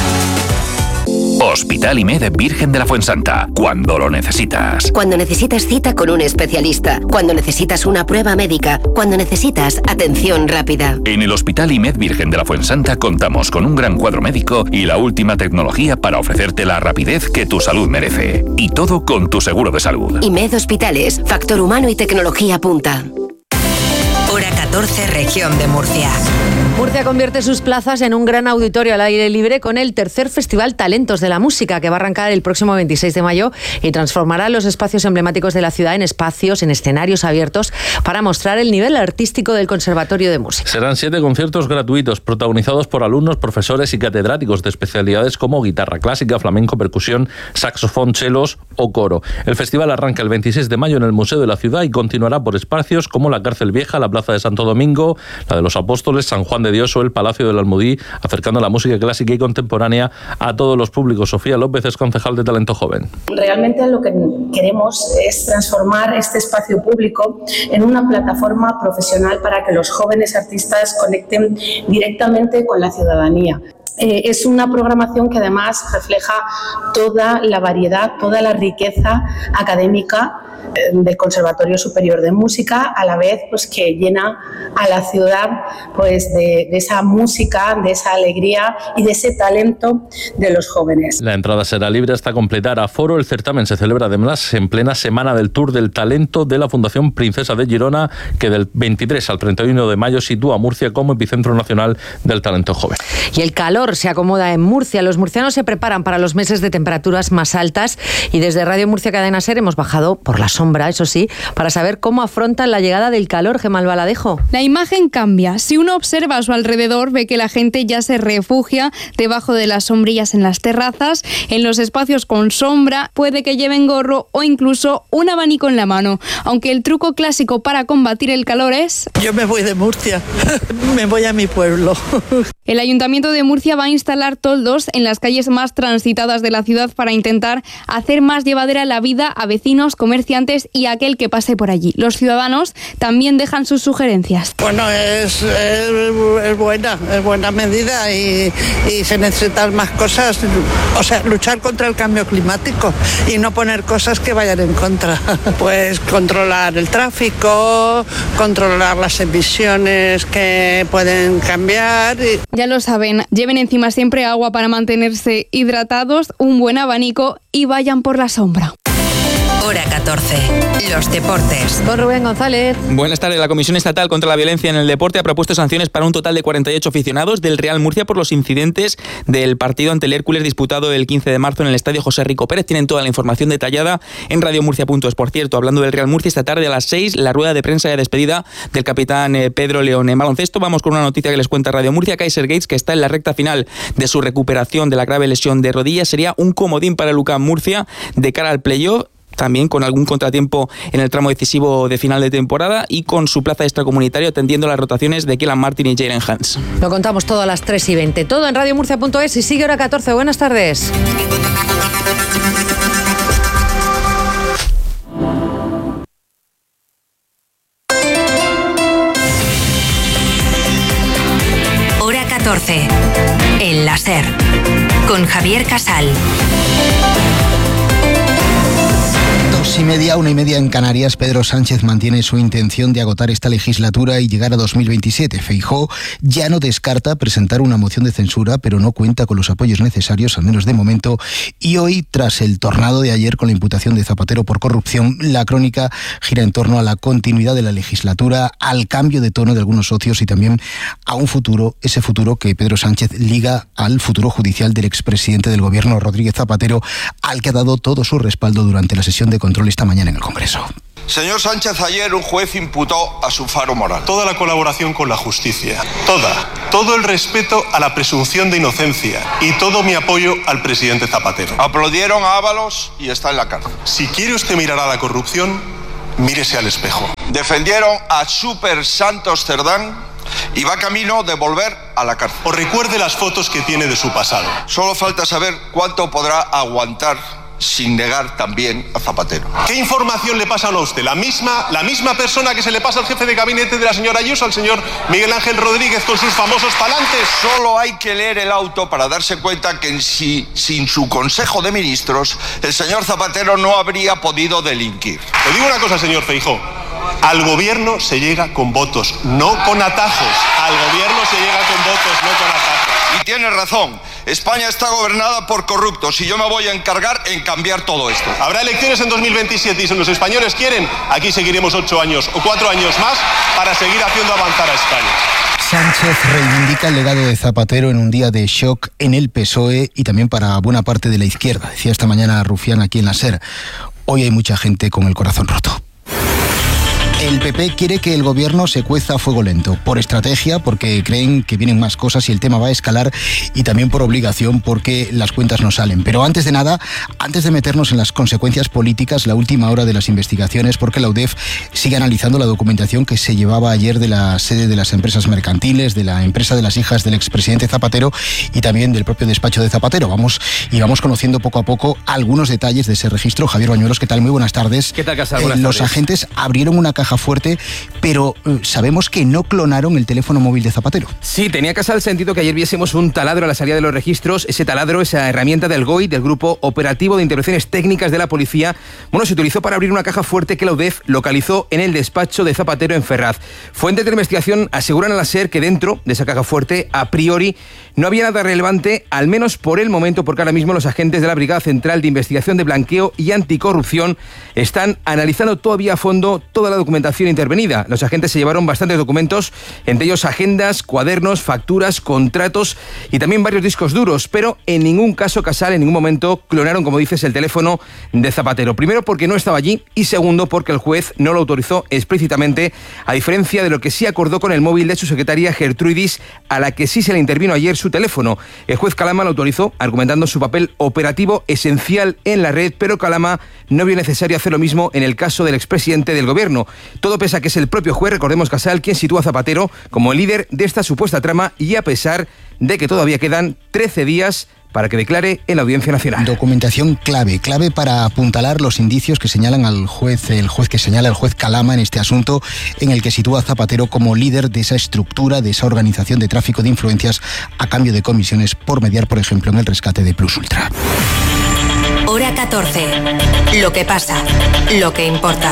Hospital IMED Virgen de la Fuensanta, cuando lo necesitas. Cuando necesitas cita con un especialista, cuando necesitas una prueba médica, cuando necesitas atención rápida. En el Hospital IMED Virgen de la Fuensanta contamos con un gran cuadro médico y la última tecnología para ofrecerte la rapidez que tu salud merece. Y todo con tu seguro de salud. IMED Hospitales, factor humano y tecnología punta. Hora 14, región de Murcia. Murcia convierte sus plazas en un gran auditorio al aire libre con el tercer Festival Talentos de la Música, que va a arrancar el próximo 26 de mayo y transformará los espacios emblemáticos de la ciudad en espacios, en escenarios abiertos para mostrar el nivel artístico del Conservatorio de Música. Serán 7 conciertos gratuitos, protagonizados por alumnos, profesores y catedráticos de especialidades como guitarra clásica, flamenco, percusión, saxofón, chelos o coro. El festival arranca el 26 de mayo en el Museo de la Ciudad y continuará por espacios como la Cárcel Vieja, la Plaza de Santo Domingo, la de los Apóstoles, San Juan de Dios o el Palacio del Almudí, acercando la música clásica y contemporánea a todos los públicos. Sofía López es concejal de Talento Joven. Realmente lo que queremos es transformar este espacio público en una plataforma profesional para que los jóvenes artistas conecten directamente con la ciudadanía. Es una programación que además refleja toda la variedad, toda la riqueza académica del Conservatorio Superior de Música, a la vez pues que llena a la ciudad pues de esa música, de esa alegría y de ese talento de los jóvenes. La entrada será libre hasta completar aforo. El certamen se celebra además en plena semana del Tour del Talento de la Fundación Princesa de Girona, que del 23 al 31 de mayo sitúa a Murcia como epicentro nacional del talento joven. Y el calor se acomoda en Murcia. Los murcianos se preparan para los meses de temperaturas más altas y desde Radio Murcia Cadena Ser hemos bajado por la sombra, eso sí, para saber cómo afrontan la llegada del calor. Gemma Albaladejo. La imagen cambia. Si uno observa a su alrededor, ve que la gente ya se refugia debajo de las sombrillas en las terrazas, en los espacios con sombra, puede que lleven gorro o incluso un abanico en la mano. Aunque el truco clásico para combatir el calor es... Yo me voy de Murcia, me voy a mi pueblo. El Ayuntamiento de Murcia Murcia va a instalar toldos en las calles más transitadas de la ciudad para intentar hacer más llevadera la vida a vecinos, comerciantes y a aquel que pase por allí. Los ciudadanos también dejan sus sugerencias. Bueno, es buena medida y se necesitan más cosas, o sea, luchar contra el cambio climático y no poner cosas que vayan en contra. Pues controlar el tráfico, controlar las emisiones que pueden cambiar. Ya lo saben, lleven encima siempre agua para mantenerse hidratados, un buen abanico y vayan por la sombra. Hora 14. Los deportes. Con Rubén González. Buenas tardes. La Comisión Estatal contra la Violencia en el Deporte ha propuesto sanciones para un total de 48 aficionados del Real Murcia por los incidentes del partido ante el Hércules disputado el 15 de marzo en el Estadio José Rico Pérez. Tienen toda la información detallada en radiomurcia.es. Por cierto, hablando del Real Murcia, esta tarde a las 6, la rueda de prensa de despedida del capitán Pedro León. En baloncesto vamos con una noticia que les cuenta Radio Murcia. Kaiser Gates, que está en la recta final de su recuperación de la grave lesión de rodilla, sería un comodín para el UCAM Murcia de cara al playoff, también con algún contratiempo en el tramo decisivo de final de temporada y con su plaza extracomunitario atendiendo las rotaciones de Kelan Martin y Jalen Hans. Lo contamos todo a las 3:20. Todo en radiomurcia.es y sigue Hora 14. Buenas tardes. Hora 14. El láser. Con Javier Casal. 2:30, 1:30 en Canarias. Pedro Sánchez mantiene su intención de agotar esta legislatura y llegar a 2027. Feijóo ya no descarta presentar una moción de censura, pero no cuenta con los apoyos necesarios, al menos de momento. Y hoy, tras el tornado de ayer con la imputación de Zapatero por corrupción, la crónica gira en torno a la continuidad de la legislatura, al cambio de tono de algunos socios y también a un futuro, ese futuro que Pedro Sánchez liga al futuro judicial del expresidente del gobierno, Rodríguez Zapatero, al que ha dado todo su respaldo durante la sesión de control esta mañana en el Congreso. Señor Sánchez, ayer un juez imputó a su faro moral. Toda la colaboración con la justicia, todo el respeto a la presunción de inocencia y todo mi apoyo al presidente Zapatero. Aplaudieron a Ábalos y está en la cárcel. Si quiere usted mirar a la corrupción, mírese al espejo. Defendieron a Super Santos Cerdán y va camino de volver a la cárcel. O recuerde las fotos que tiene de su pasado. Solo falta saber cuánto podrá aguantar sin negar también a Zapatero. ¿Qué información le pasan a usted? ¿La misma persona que se le pasa al jefe de gabinete de la señora Ayuso, al señor Miguel Ángel Rodríguez, con sus famosos palantes? Solo hay que leer el auto para darse cuenta que sin su Consejo de Ministros, el señor Zapatero no habría podido delinquir. Le digo una cosa, señor Feijóo. Al gobierno se llega con votos, no con atajos. Al gobierno se llega con votos, no con atajos. Y tiene razón. España está gobernada por corruptos y yo me voy a encargar en cambiar todo esto. Habrá elecciones en 2027 y si los españoles quieren, aquí seguiremos 8 años o 4 años más para seguir haciendo avanzar a España. Sánchez reivindica el legado de Zapatero en un día de shock en el PSOE y también para buena parte de la izquierda. Decía esta mañana Rufián aquí en la SER. Hoy hay mucha gente con el corazón roto. El PP quiere que el gobierno se cueza a fuego lento, por estrategia, porque creen que vienen más cosas y el tema va a escalar, y también por obligación, porque las cuentas no salen. Pero antes de nada, antes de meternos en las consecuencias políticas, la última hora de las investigaciones, porque la UDEF sigue analizando la documentación que se llevaba ayer de la sede de las empresas mercantiles, de la empresa de las hijas del expresidente Zapatero y también del propio despacho de Zapatero. Vamos conociendo poco a poco algunos detalles de ese registro. Javier Bañuelos, ¿qué tal? Muy buenas tardes. ¿Qué tal, Casal? Buenas tardes. Los agentes abrieron una caja fuerte, pero sabemos que no clonaron el teléfono móvil de Zapatero. Sí, tenía, Casal, sentido que ayer viésemos un taladro a la salida de los registros. Ese taladro, esa herramienta del GOI, del Grupo Operativo de Intervenciones Técnicas de la Policía, se utilizó para abrir una caja fuerte que la UDEF localizó en el despacho de Zapatero en Ferraz. Fuentes de investigación aseguran a la SER que dentro de esa caja fuerte, a priori, no había nada relevante, al menos por el momento, porque ahora mismo los agentes de la Brigada Central de Investigación de Blanqueo y Anticorrupción están analizando todavía a fondo toda la documentación intervenida. Los agentes se llevaron bastantes documentos, entre ellos agendas, cuadernos, facturas, contratos y también varios discos duros, pero en ningún caso, Casal, en ningún momento clonaron, como dices, el teléfono de Zapatero. Primero porque no estaba allí y segundo porque el juez no lo autorizó explícitamente, a diferencia de lo que sí acordó con el móvil de su secretaria Gertrudis, a la que sí se le intervino ayer su teléfono. El juez Calama lo autorizó, argumentando su papel operativo esencial en la red, pero Calama no vio necesario hacer lo mismo en el caso del expresidente del gobierno. Todo pese a que es el propio juez, recordemos, Casal, quien sitúa a Zapatero como el líder de esta supuesta trama, y a pesar de que todavía quedan 13 días para que declare en la Audiencia Nacional. Documentación clave para apuntalar los indicios que señalan al juez, el juez Calama en este asunto, en el que sitúa a Zapatero como líder de esa estructura, de esa organización de tráfico de influencias a cambio de comisiones por mediar, por ejemplo, en el rescate de Plus Ultra. Hora 14. Lo que pasa, lo que importa.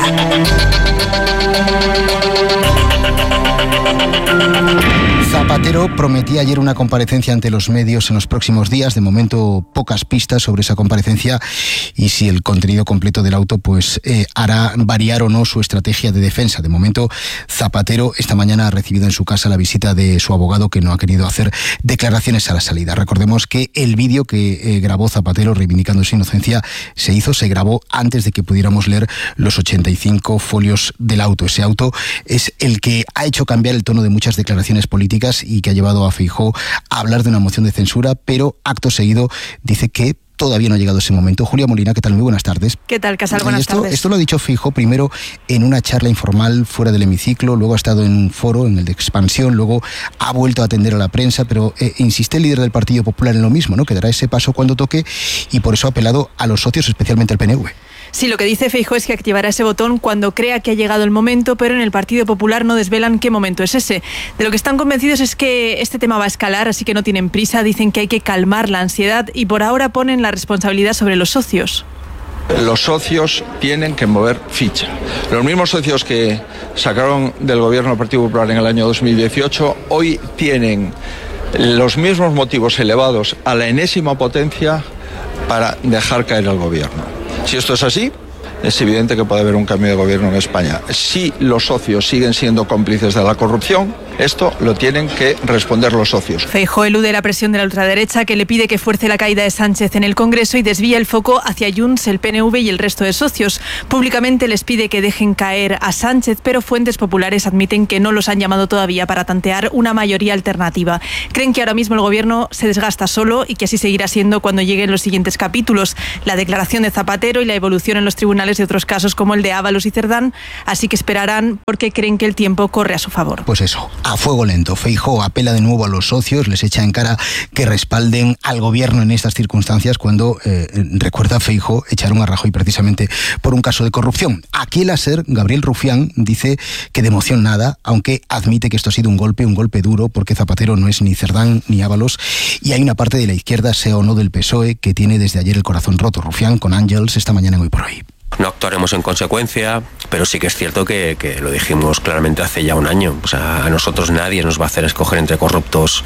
Zapatero prometía ayer una comparecencia ante los medios en los próximos días. De momento, pocas pistas sobre esa comparecencia y si el contenido completo del auto hará variar o no su estrategia de defensa. De momento, Zapatero esta mañana ha recibido en su casa la visita de su abogado, que no ha querido hacer declaraciones a la salida. Recordemos que el vídeo que grabó Zapatero reivindicando su inocencia se grabó antes de que pudiéramos leer los 85 folios del auto. Ese auto es el que ha hecho cambiar el tono de muchas declaraciones políticas y que ha llevado a Feijóo a hablar de una moción de censura, pero acto seguido dice que todavía no ha llegado ese momento. Julia Molina, ¿qué tal? Muy buenas tardes. ¿Qué tal, Casal? Buenas tardes. Esto lo ha dicho Feijóo primero en una charla informal fuera del hemiciclo, luego ha estado en un foro, en el de Expansión, luego ha vuelto a atender a la prensa, pero insiste el líder del Partido Popular en lo mismo, ¿no? Que dará ese paso cuando toque, y por eso ha apelado a los socios, especialmente al PNV. Sí, lo que dice Feijóo es que activará ese botón cuando crea que ha llegado el momento, pero en el Partido Popular no desvelan qué momento es ese. De lo que están convencidos es que este tema va a escalar, así que no tienen prisa. Dicen que hay que calmar la ansiedad y por ahora ponen la responsabilidad sobre los socios. Los socios tienen que mover ficha. Los mismos socios que sacaron del gobierno del Partido Popular en el año 2018 hoy tienen los mismos motivos elevados a la enésima potencia para dejar caer al gobierno. Si esto es así, es evidente que puede haber un cambio de gobierno en España. Si los socios siguen siendo cómplices de la corrupción, esto lo tienen que responder los socios. Feijóo elude la presión de la ultraderecha, que le pide que fuerce la caída de Sánchez en el Congreso y desvía el foco hacia Junts, el PNV y el resto de socios. Públicamente les pide que dejen caer a Sánchez, pero fuentes populares admiten que no los han llamado todavía para tantear una mayoría alternativa. Creen que ahora mismo el gobierno se desgasta solo y que así seguirá siendo cuando lleguen los siguientes capítulos, la declaración de Zapatero y la evolución en los tribunales de otros casos como el de Ábalos y Cerdán, así que esperarán porque creen que el tiempo corre a su favor. Pues eso, a fuego lento. Feijóo apela de nuevo a los socios, les echa en cara que respalden al gobierno en estas circunstancias cuando, recuerda Feijóo, echaron a Rajoy precisamente por un caso de corrupción. Aquí el SER, Gabriel Rufián, dice que de emoción nada, aunque admite que esto ha sido un golpe duro, porque Zapatero no es ni Cerdán ni Ábalos, y hay una parte de la izquierda, sea o no del PSOE, que tiene desde ayer el corazón roto. Rufián con Ángels esta mañana en Hoy por Hoy. No actuaremos en consecuencia, pero sí que es cierto que lo dijimos claramente hace ya un año. O sea, a nosotros nadie nos va a hacer escoger entre corruptos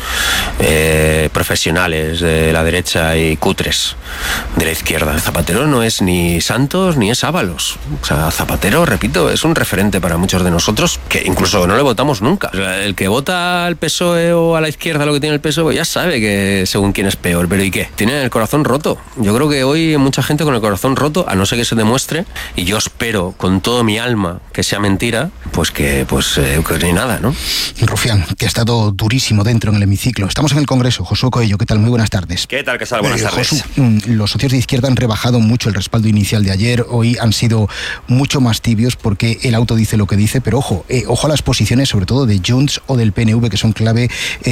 profesionales de la derecha y cutres de la izquierda. Zapatero no es ni Santos ni es Ábalos. O sea, Zapatero, repito, es un referente para muchos de nosotros que incluso no le votamos nunca. O sea, el que vota al PSOE o a la izquierda lo que tiene el PSOE ya sabe que según quién es peor. ¿Pero y qué? Tiene el corazón roto. Yo creo que hoy hay mucha gente con el corazón roto, a no ser que se demuestre. Y yo espero con todo mi alma que sea mentira, que ni nada, ¿no? Rufián, que ha estado durísimo dentro en el hemiciclo. Estamos en el Congreso. Josué Coello, ¿qué tal? Muy buenas tardes. ¿Qué tal, Casal? Buenas tardes. Josu, los socios de izquierda han rebajado mucho el respaldo inicial de ayer. Hoy han sido mucho más tibios porque el auto dice lo que dice, pero ojo a las posiciones, sobre todo de Junts o del PNV, que son clave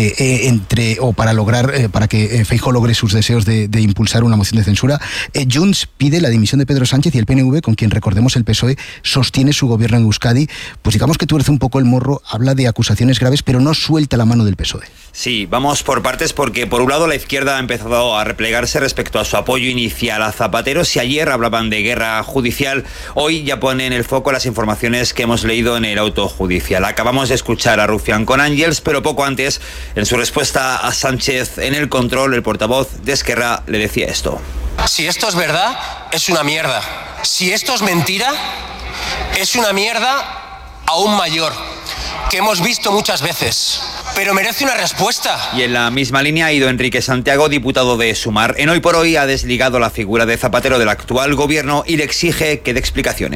para que Feijóo logre sus deseos de impulsar una moción de censura. Junts pide la dimisión de Pedro Sánchez y el PNV, con quien recordemos el PSOE sostiene su gobierno en Euskadi, pues digamos que tuerce un poco el morro, habla de acusaciones graves, pero no suelta la mano del PSOE. Sí, vamos por partes porque por un lado la izquierda ha empezado a replegarse respecto a su apoyo inicial a Zapatero. Si ayer hablaban de guerra judicial, hoy ya ponen el foco las informaciones que hemos leído en el auto judicial. Acabamos de escuchar a Rufián con Ángels, pero poco antes, en su respuesta a Sánchez en el control, el portavoz de Esquerra le decía esto. Si esto es verdad, es una mierda. Si esto es mentira, es una mierda aún mayor, que hemos visto muchas veces, pero merece una respuesta. Y en la misma línea ha ido Enrique Santiago, diputado de Sumar. En Hoy por Hoy ha desligado la figura de Zapatero del actual gobierno y le exige que dé explicaciones.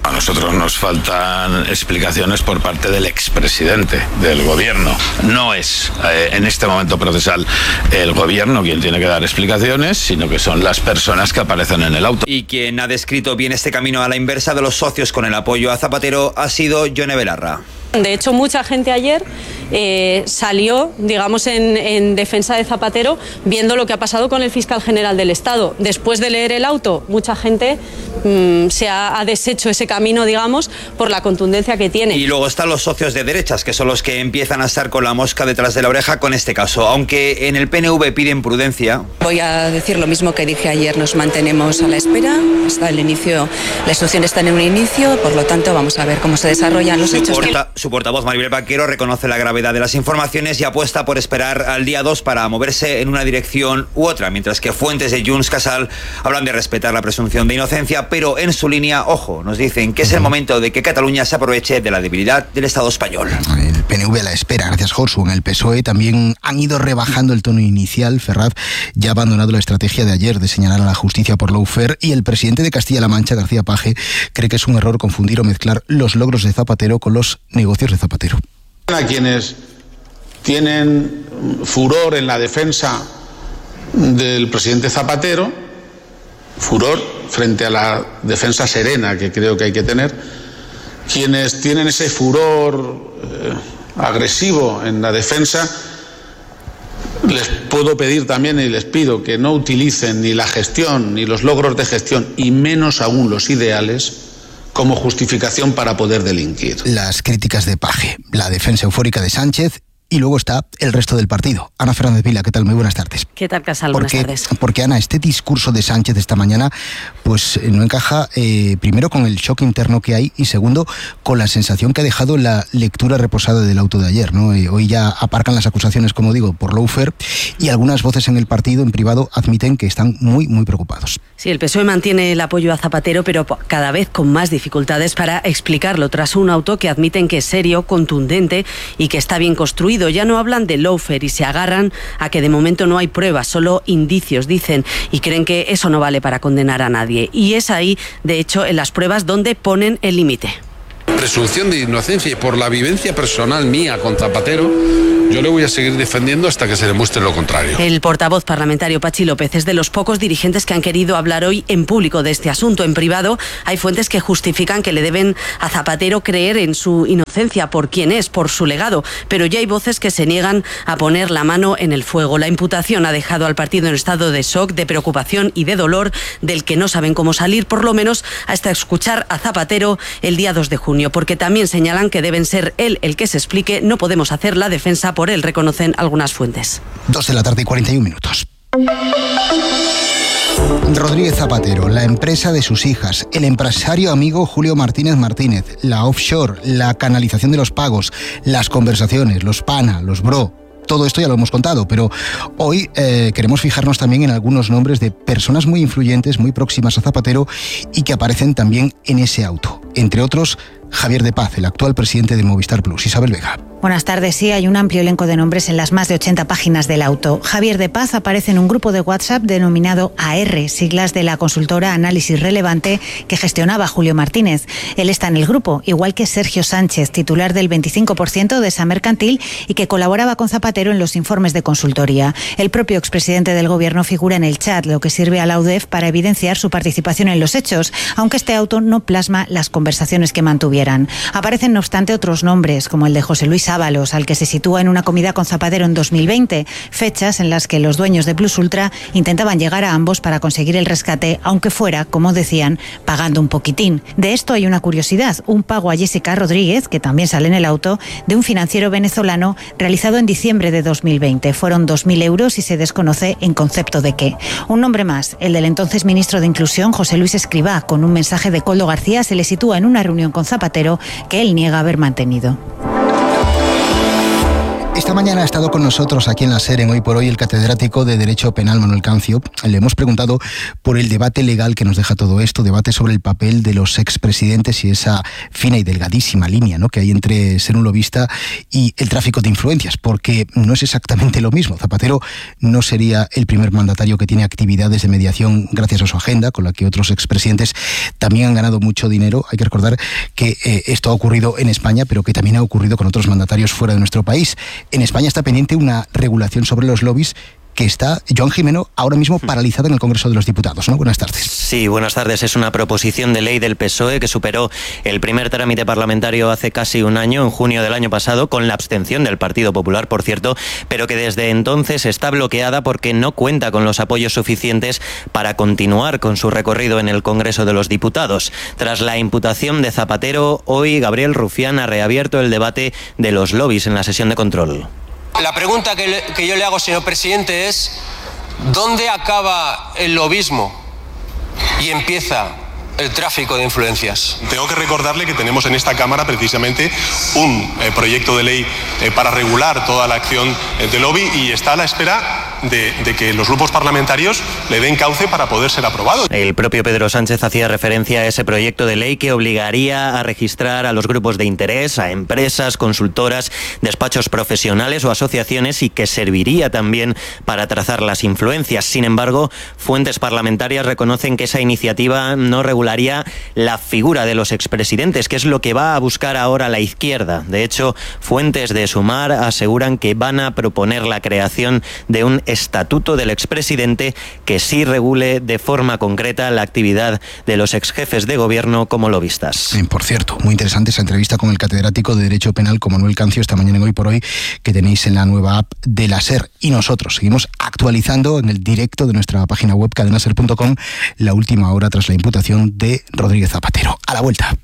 A nosotros nos faltan explicaciones por parte del expresidente del gobierno. No es en este momento procesal el gobierno quien tiene que dar explicaciones, sino que son las personas que aparecen en el auto. Y quien ha descrito bien este camino a la inversa de los socios con el apoyo a Zapatero ha sido Yone Belarra. De hecho, mucha gente ayer salió, digamos, en defensa de Zapatero, viendo lo que ha pasado con el fiscal general del Estado. Después de leer el auto, mucha gente se ha deshecho ese camino, digamos, por la contundencia que tiene. Y luego están los socios de derechas, que son los que empiezan a estar con la mosca detrás de la oreja con este caso. Aunque en el PNV piden prudencia. Voy a decir lo mismo que dije ayer, nos mantenemos a la espera. Está el inicio, la instrucción está en un inicio, por lo tanto vamos a ver cómo se desarrollan los hechos. Su portavoz Maribel Vaquero reconoce la gravedad de las informaciones y apuesta por esperar al día 2 para moverse en una dirección u otra, mientras que fuentes de Junts Casal hablan de respetar la presunción de inocencia, pero en su línea, ojo, nos dicen que es el momento de que Cataluña se aproveche de la debilidad del Estado español. El PNV a la espera, gracias Josu. En el PSOE también han ido rebajando el tono inicial. Ferraz ya ha abandonado la estrategia de ayer de señalar a la justicia por lawfare, y el presidente de Castilla-La Mancha, García Paje, cree que es un error confundir o mezclar los logros de Zapatero con los negocios de Zapatero. A quienes tienen furor en la defensa del presidente Zapatero, furor frente a la defensa serena que creo que hay que tener, quienes tienen ese furor agresivo en la defensa, les puedo pedir también y les pido que no utilicen ni la gestión ni los logros de gestión, y menos aún los ideales, como justificación para poder delinquir. Las críticas de Paje, la defensa eufórica de Sánchez, y luego está el resto del partido. Ana Fernández Vila, ¿qué tal? Muy buenas tardes. ¿Qué tal, Casal? Buenas tardes. Porque, Ana, este discurso de Sánchez esta mañana pues no encaja, primero, con el shock interno que hay, y segundo, con la sensación que ha dejado la lectura reposada del auto de ayer, ¿no? Hoy ya aparcan las acusaciones, como digo, por lawfare, y algunas voces en el partido, en privado, admiten que están muy, muy preocupados. Sí, el PSOE mantiene el apoyo a Zapatero, pero cada vez con más dificultades para explicarlo, tras un auto que admiten que es serio, contundente y que está bien construido. Ya no hablan de lawfare y se agarran a que de momento no hay pruebas, solo indicios, dicen, y creen que eso no vale para condenar a nadie. Y es ahí, de hecho, en las pruebas donde ponen el límite. Presunción de inocencia, y por la vivencia personal mía con Zapatero, yo le voy a seguir defendiendo hasta que se demuestre lo contrario. El portavoz parlamentario Pachi López es de los pocos dirigentes que han querido hablar hoy en público de este asunto. En privado hay fuentes que justifican que le deben a Zapatero creer en su inocencia por quién es, por su legado, pero ya hay voces que se niegan a poner la mano en el fuego. La imputación ha dejado al partido en estado de shock, de preocupación y de dolor, del que no saben cómo salir, por lo menos hasta escuchar a Zapatero el día 2 de junio, porque también señalan que deben ser él el que se explique. No podemos hacer la defensa por él, reconocen algunas fuentes. 2:41 p.m. Rodríguez Zapatero, la empresa de sus hijas, el empresario amigo Julio Martínez Martínez, la offshore, la canalización de los pagos, las conversaciones, los pana, los bro. Todo esto ya lo hemos contado, pero hoy queremos fijarnos también en algunos nombres de personas muy influyentes, muy próximas a Zapatero, y que aparecen también en ese auto. Entre otros, Javier de Paz, el actual presidente de Movistar Plus. Isabel Vega. Buenas tardes. Sí, hay un amplio elenco de nombres en las más de 80 páginas del auto. Javier de Paz aparece en un grupo de WhatsApp denominado AR, siglas de la consultora Análisis Relevante que gestionaba Julio Martínez. Él está en el grupo, igual que Sergio Sánchez, titular del 25% de esa mercantil y que colaboraba con Zapatero en los informes de consultoría. El propio expresidente del gobierno figura en el chat, lo que sirve a la UDEF para evidenciar su participación en los hechos, aunque este auto no plasma las conversaciones que mantuvieran. Aparecen, no obstante, otros nombres, como el de José Luis Ábalos, al que se sitúa en una comida con Zapatero en 2020, fechas en las que los dueños de Plus Ultra intentaban llegar a ambos para conseguir el rescate, aunque fuera, como decían, pagando un poquitín. De esto hay una curiosidad, un pago a Jessica Rodríguez, que también sale en el auto, de un financiero venezolano realizado en diciembre de 2020. Fueron 2.000 euros y se desconoce en concepto de qué. Un nombre más, el del entonces ministro de Inclusión, José Luis Escrivá, con un mensaje de Koldo García, se le sitúa en una reunión con Zapatero que él niega haber mantenido. Esta mañana ha estado con nosotros aquí en la SER, en Hoy por Hoy, el catedrático de Derecho Penal Manuel Cancio. Le hemos preguntado por el debate legal que nos deja todo esto, debate sobre el papel de los expresidentes y esa fina y delgadísima línea, ¿no?, que hay entre ser un lobista y el tráfico de influencias, porque no es exactamente lo mismo. Zapatero no sería el primer mandatario que tiene actividades de mediación gracias a su agenda, con la que otros expresidentes también han ganado mucho dinero. Hay que recordar que esto ha ocurrido en España, pero que también ha ocurrido con otros mandatarios fuera de nuestro país. En España está pendiente una regulación sobre los lobbies que está, Joan Gimeno, ahora mismo paralizada en el Congreso de los Diputados, ¿no? Buenas tardes. Sí, buenas tardes. Es una proposición de ley del PSOE que superó el primer trámite parlamentario hace casi un año, en junio del año pasado, con la abstención del Partido Popular, por cierto, pero que desde entonces está bloqueada porque no cuenta con los apoyos suficientes para continuar con su recorrido en el Congreso de los Diputados. Tras la imputación de Zapatero, hoy Gabriel Rufián ha reabierto el debate de los lobbies en la sesión de control. La pregunta que yo le hago, señor presidente, es ¿dónde acaba el lobismo y empieza el tráfico de influencias? Tengo que recordarle que tenemos en esta Cámara precisamente un proyecto de ley para regular toda la acción de lobby y está a la espera de que los grupos parlamentarios le den cauce para poder ser aprobado. El propio Pedro Sánchez hacía referencia a ese proyecto de ley que obligaría a registrar a los grupos de interés, a empresas, consultoras, despachos profesionales o asociaciones y que serviría también para trazar las influencias. Sin embargo, fuentes parlamentarias reconocen que esa iniciativa no regularía la figura de los expresidentes, que es lo que va a buscar ahora la izquierda. De hecho, fuentes de Sumar aseguran que van a proponer la creación de un estatuto del expresidente que sí regule de forma concreta la actividad de los exjefes de gobierno como lobistas. Por cierto, muy interesante esa entrevista con el catedrático de Derecho Penal, como Manuel Cancio, esta mañana en Hoy por Hoy, que tenéis en la nueva app de la SER. Y nosotros seguimos actualizando en el directo de nuestra página web cadenaser.com la última hora tras la imputación de Rodríguez Zapatero. A la vuelta.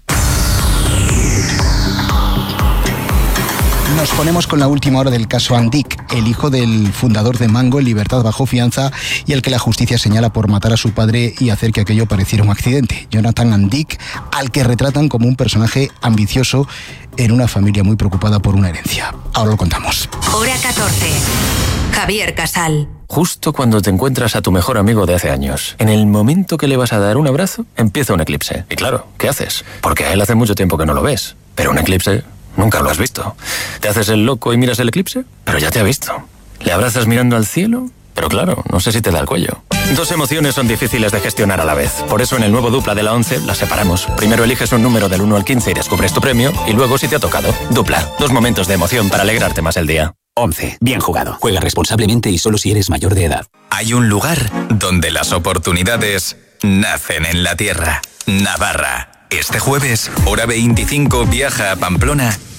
Nos ponemos con la última hora del caso Andic, el hijo del fundador de Mango en libertad bajo fianza y al que la justicia señala por matar a su padre y hacer que aquello pareciera un accidente. Jonathan Andic, al que retratan como un personaje ambicioso en una familia muy preocupada por una herencia. Ahora lo contamos. Hora 14. Javier Casal. Justo cuando te encuentras a tu mejor amigo de hace años, en el momento que le vas a dar un abrazo, empieza un eclipse. Y claro, ¿qué haces? Porque a él hace mucho tiempo que no lo ves. Pero un eclipse nunca lo has visto. Te haces el loco y miras el eclipse, pero ya te ha visto. Le abrazas mirando al cielo, pero claro, no sé si te da el cuello. Dos emociones son difíciles de gestionar a la vez. Por eso en el nuevo Dupla de la 11 las separamos. Primero eliges un número del 1 al 15 y descubres tu premio, y luego si te ha tocado. Dupla, dos momentos de emoción para alegrarte más el día. 11. Bien jugado. Juega responsablemente y solo si eres mayor de edad. Hay un lugar donde las oportunidades nacen en la tierra. Navarra. Este jueves, hora 25, viaja a Pamplona